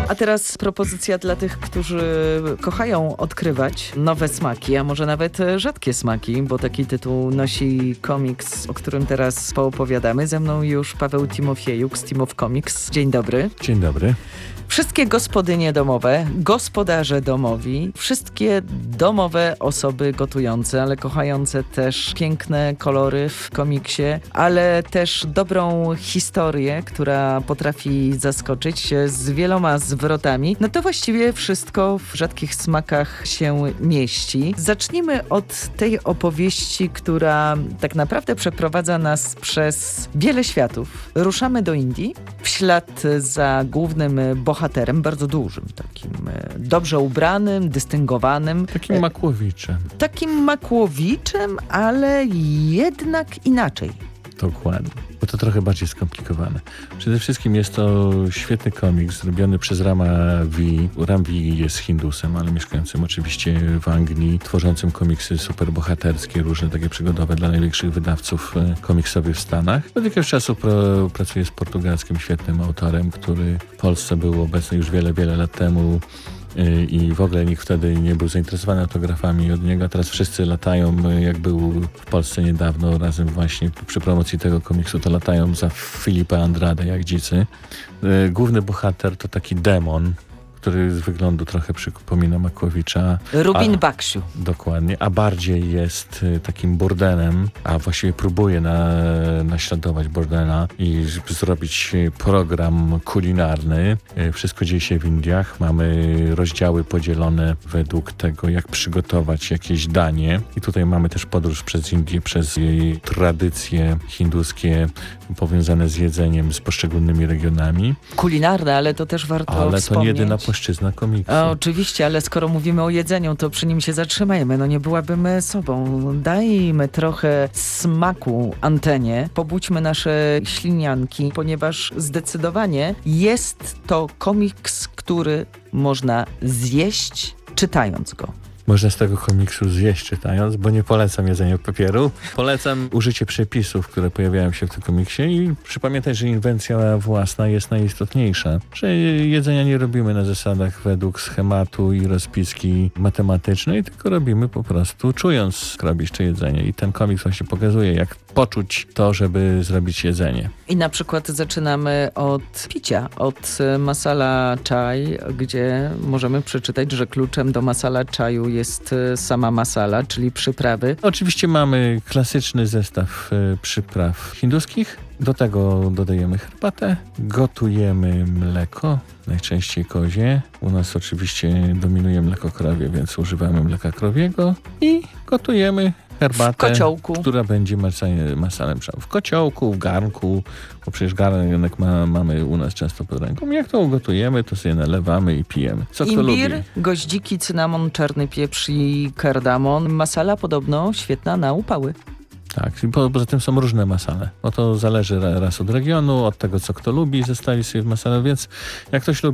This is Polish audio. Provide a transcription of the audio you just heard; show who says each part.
Speaker 1: A teraz propozycja dla tych, którzy kochają odkrywać nowe smaki, a może nawet rzadkie smaki, bo taki tytuł nosi komiks, o którym teraz poopowiadamy. Ze mną już Paweł Timofiejuk z Team of Comics. Dzień dobry.
Speaker 2: Dzień dobry.
Speaker 1: Wszystkie gospodynie domowe, gospodarze domowi, wszystkie domowe osoby gotujące, ale kochające też piękne kolory w komiksie, ale też dobrą historię, która potrafi zaskoczyć z wieloma zwrotami. No to właściwie wszystko w rzadkich smakach się mieści. Zacznijmy od tej opowieści, która tak naprawdę przeprowadza nas przez wiele światów. Ruszamy do Indii w ślad za głównym bohaterem, bardzo dużym, takim dobrze ubranym, dystyngowanym.
Speaker 2: Takim Makłowiczem.
Speaker 1: Takim Makłowiczem, ale jednak inaczej.
Speaker 2: Dokładnie. Bo to trochę bardziej skomplikowane. Przede wszystkim jest to świetny komiks zrobiony przez Rama V. Ram V jest Hindusem, ale mieszkającym oczywiście w Anglii, tworzącym komiksy superbohaterskie, różne takie przygodowe dla największych wydawców komiksowych w Stanach. Od jakiegoś czasu pracuje z portugalskim świetnym autorem, który w Polsce był obecny już wiele lat temu. I w ogóle nikt wtedy nie był zainteresowany autografami od niego, a teraz wszyscy latają, jak był w Polsce niedawno, razem właśnie przy promocji tego komiksu, to latają za Filipa Andrade jak dzicy. Główny bohater to taki demon, który z wyglądu trochę przypomina Makłowicza.
Speaker 1: Rubin Baksiu.
Speaker 2: Dokładnie, a bardziej jest takim bordelem, a właściwie próbuje naśladować bordela i zrobić program kulinarny. Wszystko dzieje się w Indiach. Mamy rozdziały podzielone według tego, jak przygotować jakieś danie. I tutaj mamy też podróż przez Indię, przez jej tradycje hinduskie powiązane z jedzeniem, z poszczególnymi regionami.
Speaker 1: Kulinarne, ale to też warto wspomnieć.
Speaker 2: Ale to nie jedyna płaszczyzna komiksu.
Speaker 1: Oczywiście, ale skoro mówimy o jedzeniu, to przy nim się zatrzymajmy. No nie byłabym sobą. Dajmy trochę smaku antenie. Pobudźmy nasze ślinianki, ponieważ zdecydowanie jest to komiks, który można zjeść, czytając go.
Speaker 2: Można z tego komiksu zjeść czytając, bo nie polecam jedzenia papieru. Polecam użycie przepisów, które pojawiają się w tym komiksie i przypamiętać, że inwencja własna jest najistotniejsza. Że jedzenia nie robimy na zasadach według schematu i rozpiski matematycznej, tylko robimy po prostu czując robić to jedzenie. I ten komiks właśnie pokazuje, jak poczuć to, żeby zrobić jedzenie.
Speaker 1: I na przykład zaczynamy od picia, od masala chai, gdzie możemy przeczytać, że kluczem do masala chaju jest sama masala, czyli przyprawy.
Speaker 2: Oczywiście mamy klasyczny zestaw przypraw hinduskich. Do tego dodajemy herbatę, gotujemy mleko, najczęściej kozie. U nas oczywiście dominuje mleko krowie, więc używamy mleka krowiego i gotujemy herbatę,
Speaker 1: w kociołku,
Speaker 2: która będzie masalem szału. W kociołku, w garnku, bo przecież garnek mamy u nas często pod ręką. Jak to ugotujemy, to sobie nalewamy i pijemy. Co kto lubi.
Speaker 1: Imbir, goździki, cynamon, czarny pieprz i kardamon. Masala podobno świetna na upały.
Speaker 2: Tak, i poza tym są różne masale. Bo to zależy raz od regionu, od tego, co kto lubi, zestawi sobie w masale, więc jak ktoś lubi